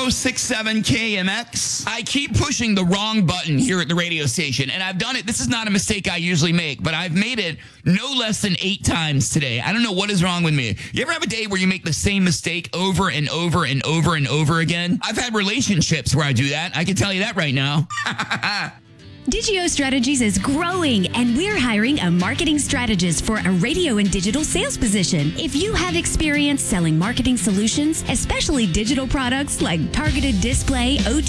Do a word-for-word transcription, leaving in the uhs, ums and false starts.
oh six seven K M X. I keep pushing the wrong button here at the radio station, and I've done it. This is not a mistake I usually make, but I've made it no less than eight times today. I don't know what is wrong with me. You ever have a day where you make the same mistake over and over and over and over again? I've had relationships where I do that. I can tell you that right now. Digio Strategies is growing, and we're hiring a marketing strategist for a radio and digital sales position. If you have experience selling marketing solutions, especially digital products like targeted display, O T